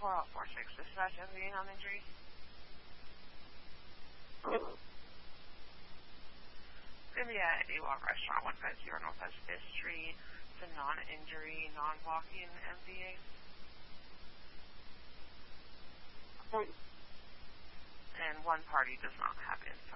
4046. Dispatch MVA non-injury. Going to be at AWOC Restaurant, 150 Northwest 5th Street. It's a non-injury, non-walking MVA. And one party does not have info.